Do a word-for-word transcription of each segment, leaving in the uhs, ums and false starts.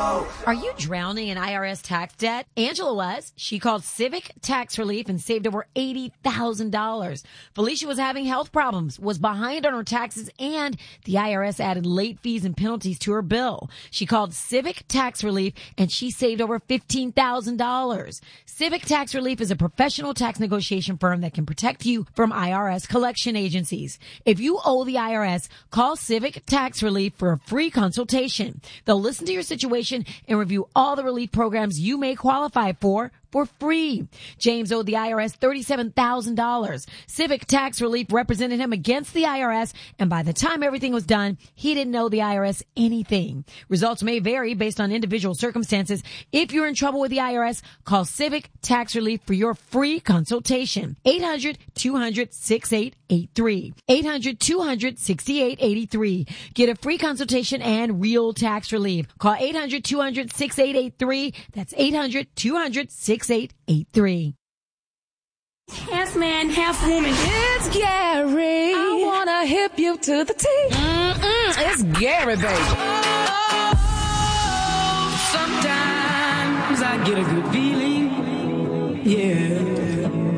Are you drowning in I R S tax debt? Angela was. She called Civic Tax Relief and saved over eighty thousand dollars. Felicia was having health problems, was behind on her taxes, and the I R S added late fees and penalties to her bill. She called Civic Tax Relief and she saved over fifteen thousand dollars. Civic Tax Relief is a professional tax negotiation firm that can protect you from I R S collection agencies. If you owe the I R S, call Civic Tax Relief for a free consultation. They'll listen to your situation and review all the relief programs you may qualify for for free. James owed the I R S thirty-seven thousand dollars. Civic Tax Relief represented him against the I R S, and by the time everything was done, he didn't owe the I R S anything. Results may vary based on individual circumstances. If you're in trouble with the I R S, call Civic Tax Relief for your free consultation. eight hundred, two hundred, sixty-eight eighty-three. eight hundred, two hundred, sixty-eight eighty-three. Get a free consultation and real tax relief. Call eight hundred, two hundred, sixty-eight eighty-three. That's eight hundred, two hundred, sixty-eight eighty-three. Half man, half woman. It's Gary. I wanna hip you to the T. Mm-mm, it's Gary, baby. Oh, sometimes I get a good feeling. Yeah.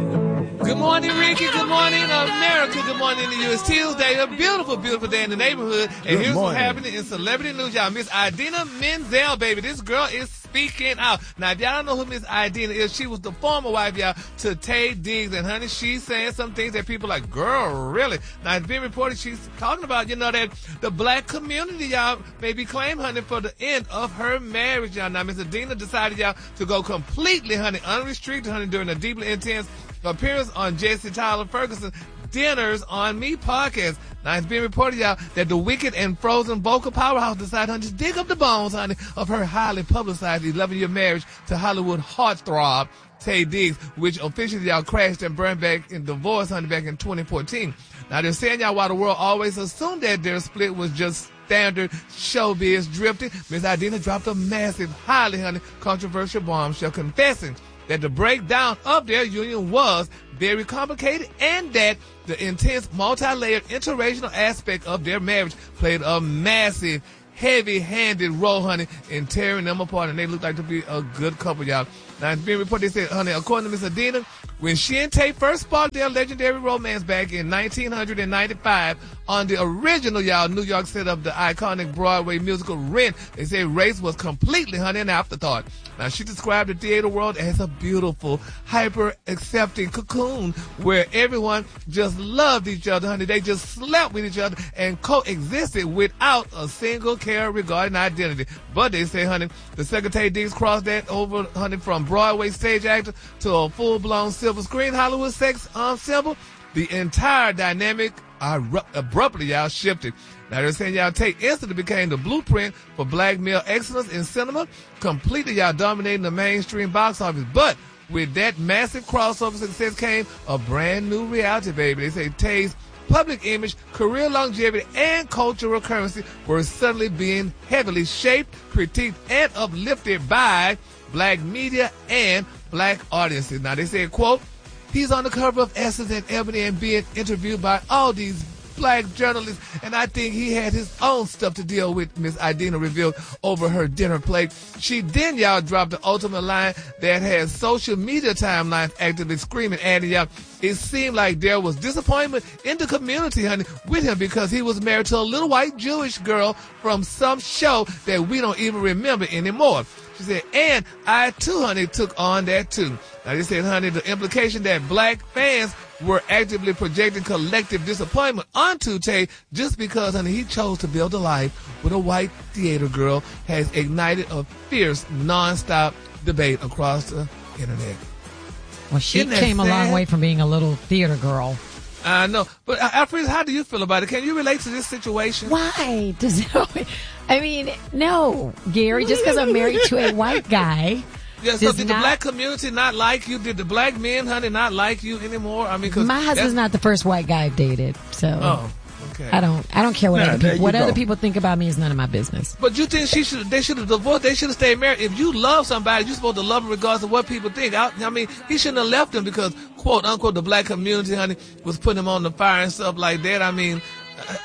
Good morning, Ricky. Good morning, America. Good morning, the U S. Tuesday, a beautiful, beautiful day in the neighborhood. And Good here's morning. what's happening in celebrity news, y'all. Miss Idina Menzel, baby. This girl is speaking out. Now, if y'all don't know who Miss Idina is, she was the former wife, y'all, to Tay Diggs. And, honey, she's saying some things that people are like, girl, really? Now, it's been reported she's talking about, you know, that the black community, y'all, may be claimed, honey, for the end of her marriage, y'all. Now, Miss Idina decided, y'all, to go completely, honey, unrestricted, honey, during a deeply intense appearance on Jesse Tyler Ferguson Dinners on Me podcast. Now, it's been reported, y'all, that the wicked and frozen vocal powerhouse decided, honey, to dig up the bones, honey, of her highly publicized eleven-year marriage to Hollywood heartthrob Tay Diggs, which officially, y'all, crashed and burned back in divorce, honey, back in twenty fourteen. Now, they're saying, y'all, while the world always assumed that their split was just standard showbiz drifting, Miss Idina dropped a massive, highly, honey, controversial bombshell confessing that the breakdown of their union was very complicated and that the intense, multi-layered, interracial aspect of their marriage played a massive, heavy-handed role, honey, in tearing them apart, and they look like to be a good couple, y'all. Now, it's been reported, they said, honey, according to Miss Idina, when she and Tay first sparked their legendary romance back in nineteen ninety-five on the original, y'all, New York set of the iconic Broadway musical Rent, they say race was completely, honey, an afterthought. Now, she described the theater world as a beautiful, hyper-accepting cocoon where everyone just loved each other, honey. They just slept with each other and coexisted without a single care regarding identity. But they say, honey, the Secretary Diggs crossed that over, honey, from Broadway stage actor to a full-blown silver screen Hollywood sex um, symbol. The entire dynamic abruptly, y'all, shifted. Now, they're saying, y'all, Tay instantly became the blueprint for black male excellence in cinema, completely, y'all, dominating the mainstream box office. But with that massive crossover success came a brand new reality, baby. They say Tay's public image, career longevity, and cultural currency were suddenly being heavily shaped, critiqued, and uplifted by black media and black audiences. Now, they said, quote, he's on the cover of Essence and Ebony and being interviewed by all these black journalists, and I think he had his own stuff to deal with, Miss Idina revealed over her dinner plate. She then, y'all, dropped the ultimate line that has social media timelines actively screaming, adding, y'all, it seemed like there was disappointment in the community, honey, with him because he was married to a little white Jewish girl from some show that we don't even remember anymore. She said, and I, too, honey, took on that, too. Now, they said, honey, the implication that black fans were actively projecting collective disappointment onto Tay just because, honey, he chose to build a life with a white theater girl has ignited a fierce, nonstop debate across the internet. Well, she came a long way from being a little theater girl. I know. But, uh, Alfred, how do you feel about it? Can you relate to this situation? Why? Does it, I mean, no, Gary, just because I'm married to a white guy. Yeah, so did not, the black community not like you? Did the black men, honey, not like you anymore? I mean, cause my husband's not the first white guy I've dated, so. Oh. Okay. I don't. I don't care what Nah, other people. What go. other people think about me is none of my business. But you think she should? They should have divorced. They should have stayed married. If you love somebody, you're supposed to love them regardless of what people think. I, I mean, he shouldn't have left them because, quote unquote, the black community, honey, was putting him on the fire and stuff like that. I mean, I,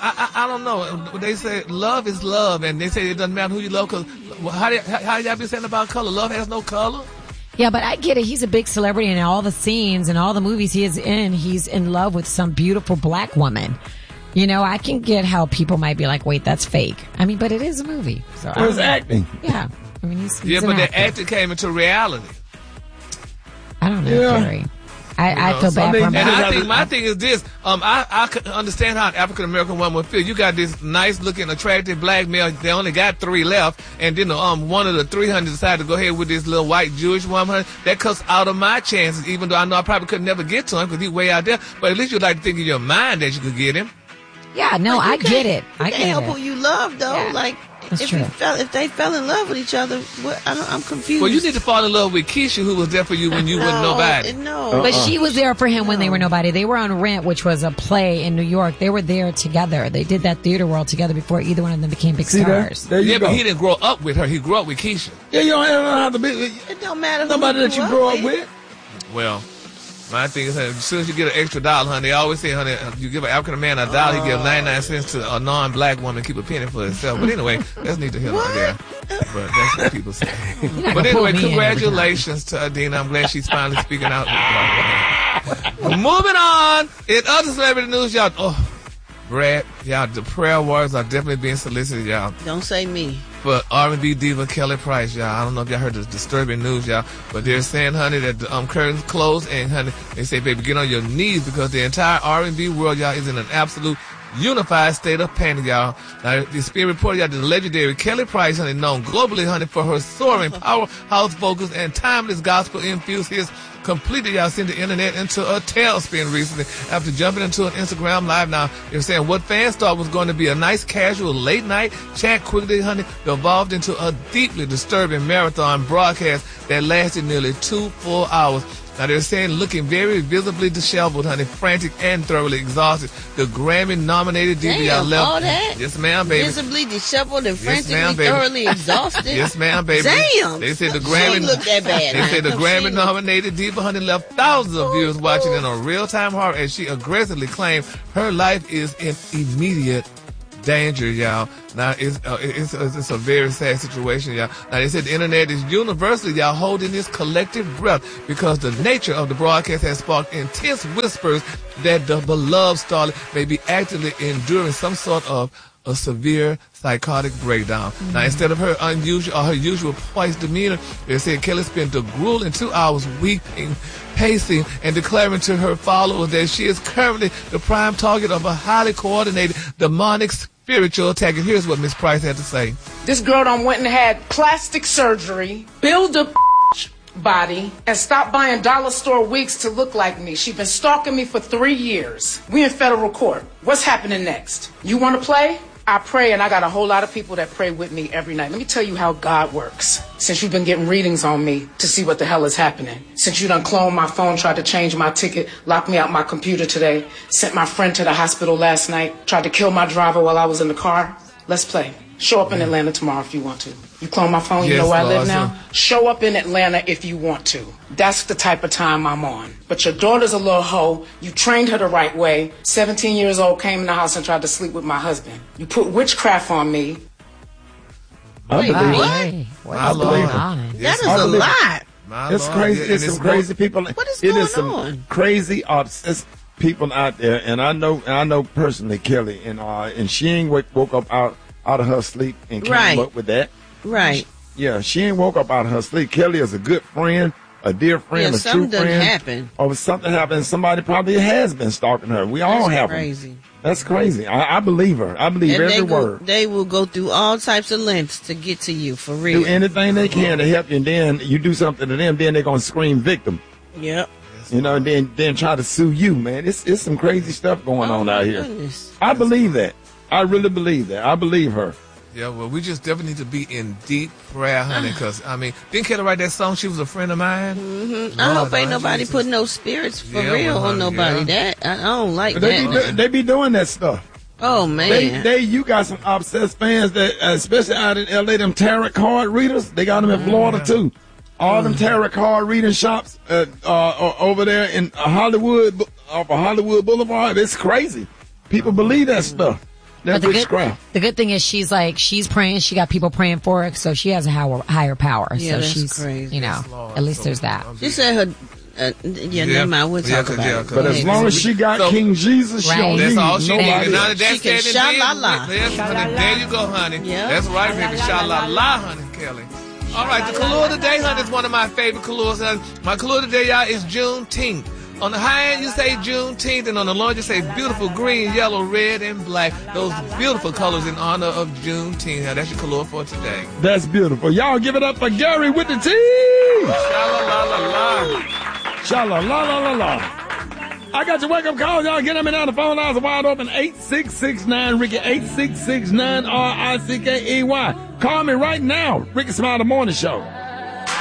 I, I I don't know. They say love is love, and they say it doesn't matter who you love. Cause how do, how, how y'all be saying about color? Love has no color. Yeah, but I get it. He's a big celebrity, and in all the scenes and all the movies he is in, he's in love with some beautiful black woman. You know, I can get how people might be like, "Wait, that's fake." I mean, but it is a movie. So it was acting. Yeah, I mean, he's, he's yeah, but an the acting came into reality. I don't know, Yeah. Gary. I, You I know, feel so bad they- for him. And It I is- think my thing is this. Um, I I could understand how an African American woman would feel. You got this nice looking, attractive black male. They only got three left, and then um one of the three hundred decided to go ahead with this little white Jewish woman. That cuts out of my chances. Even though I know I probably could never get to him because he's way out there. But at least you'd like to think in your mind that you could get him. Yeah, no, But you I get can't- it. You I can't get help it. who you love, though. Yeah, like, that's if true. you fell, if they fell in love with each other, what, I don't, I'm confused. Well, you need to fall in love with Keisha, who was there for you when you no, wasn't nobody. No, But she was there for him when they were nobody. They were on Rent, which was a play in New York. They were there together. They did that theater world together before either one of them became big See there? stars. There you Yeah, go. but he didn't grow up with her. He grew up with Keisha. Yeah, you don't have to be. It don't matter. Who Nobody you that you grew up with. Well, my thing is, as soon as you get an extra dollar, honey, they always say, honey, you give an African man a dollar, he gives ninety-nine cents to a non-black woman, keep a penny for himself. But anyway, that's neither here nor there. But that's what people say. not But gonna pull anyway, me in every time. congratulations to Adina. I'm glad she's finally speaking out. Moving on. In other celebrity news, y'all. Oh, Brad, y'all, the prayer warriors are definitely being solicited, y'all. Don't say me. For R and B diva Kelly Price, y'all. I don't know if y'all heard the disturbing news, y'all, but they're saying, honey, that the um, curtains closed, and honey, they say, baby, get on your knees because the entire R and B world, y'all, is in an absolute unified state of panic, y'all. Now, it's being reported, y'all, that the legendary Kelly Price, honey, known globally, honey, for her soaring powerhouse vocals and timeless gospel-infused hits, completely, y'all, sent the internet into a tailspin recently after jumping into an Instagram live. Now, they're saying what fans thought was going to be a nice, casual, late-night chat quickly, honey, evolved into a deeply disturbing marathon broadcast that lasted nearly two full hours. Now, they're saying looking very visibly disheveled, honey, frantic and thoroughly exhausted. The Grammy-nominated diva, y'all Damn, left. all that? Yes, ma'am, baby. Visibly disheveled and Yes, frantically, ma'am, baby. thoroughly exhausted. Yes, ma'am, baby. Damn. They said the She Grammy. ain't look that bad. They now. said the She Grammy ain't- nominated diva, honey, left thousands of viewers watching in a real time horror as she aggressively claimed her life is in immediate danger, y'all. Now it's uh, it's uh, it's a very sad situation, y'all. Now they said the internet is universally, y'all, holding this collective breath because the nature of the broadcast has sparked intense whispers that the beloved starlet may be actively enduring some sort of a severe psychotic breakdown. Mm-hmm. Now, instead of her unusual or her usual poised demeanor, they said Kelly spent the grueling two hours weeping, pacing, and declaring to her followers that she is currently the prime target of a highly coordinated demonic spiritual attack. And here's what Miss Price had to say. This girl done went and had plastic surgery, build a body, and stop buying dollar store wigs to look like me. She been stalking me for three years. We in federal court. What's happening next? You want to play? I pray, and I got a whole lot of people that pray with me every night. Let me tell you how God works. Since you've been getting readings on me to see what the hell is happening. Since you done cloned my phone, tried to change my ticket, locked me out my computer today, sent my friend to the hospital last night, tried to kill my driver while I was in the car. Let's play. Show up in Atlanta tomorrow if you want to. You clone my phone, you Yes, know where I Lord, live now? sir. Show up in Atlanta if you want to. That's the type of time I'm on. But your daughter's a little hoe. You trained her the right way. seventeen years old, came in the house and tried to sleep with my husband. You put witchcraft on me. I Wait, believe what? it. Hey, what's My going Lord. on? That Yes, is I a believe it. lot. My It's Lord, crazy. yeah, and It's some more- crazy people. What is It going is some on? crazy, obsessed people out there, and I know, I know personally Kelly, and uh, and she ain't wake, woke up out out of her sleep and came Right. up with that. Right. Yeah, she ain't woke up out of her sleep. Kelly is a good friend, a dear friend, Yeah, a true something done friend. happened. Or something happened. Somebody probably has been stalking her. We all That's have 'em. crazy. That's crazy. I, I believe her. I believe And every they, go, word. they will go through all types of lengths to get to you, for Do real. anything they can to help you, and then you do something to them, then they're gonna scream victim. Yep. You know, and then then try to sue you, man. It's it's some crazy stuff going Oh, on my out here. goodness. I believe that. I really believe that. I believe her. Yeah, well, we just definitely need to be in deep prayer, honey, because, I mean, didn't Kelly write that song? She was a friend of mine. Mm-hmm. I Lord, hope ain't Lord nobody Jesus. putting no spirits for Yeah, real well, on nobody. yeah. That I don't like They be, that. they be doing that stuff. Oh man. They, they, you got some obsessed fans that, uh, especially out in L A, them tarot card readers. They got them in Florida too. All them tarot card reading shops uh, uh, over there in uh, Hollywood, off of Hollywood Boulevard. It's crazy. People believe that stuff. That But the Rick good, Scraff. the good thing is she's like, she's praying. She got people praying for her. So she has a higher, higher power. Yeah, so that's she's, crazy. you know, Yes, Lord. at least So, there's that. um, She said her. Uh, yeah, never mind. We'll Yeah, talk 'cause- about yeah, it. 'cause- But as long as she got So- King Jesus, she Right. don't That's need all she nobody needs. Now else. that that's She can said and sha-la-la. did, yes, honey, there you go, honey. Yeah. That's right, baby. Sha-la-la, honey, Kelly. All right, the color today, honey, is one of my favorite colors. Honey. My color today, y'all, is Juneteenth. On the high end, you say Juneteenth, and on the low end, you say beautiful green, yellow, red, and black. Those beautiful colors in honor of Juneteenth. Now, that's your color for today. That's beautiful. Y'all give it up for Gary with the T. Sha-la-la-la-la. Sha-la-la-la-la-la. I got your wake-up call. Y'all get them in now. The phone lines are wide open. eight six six nine Ricky. eight six six nine R I C K E Y. Call me right now. Ricky Smile, the morning show.